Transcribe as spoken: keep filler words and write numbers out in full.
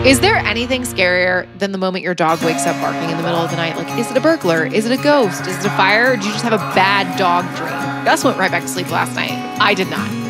Is there anything scarier than the moment your dog wakes up barking in the middle of the night? Like, is it a burglar? Is it a ghost? Is it a fire? Or do you just have a bad dog dream? Gus went right back to sleep last night. I did not.